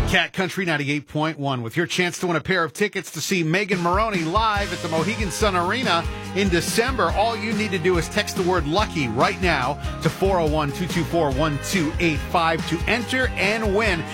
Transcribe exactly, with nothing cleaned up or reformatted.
Cat Country ninety-eight point one with your chance to win a pair of tickets to see Megan Maroney live at the Mohegan Sun Arena in December. All you need to do is text the word lucky right now to four oh one, two two four, one two eight five to enter and win.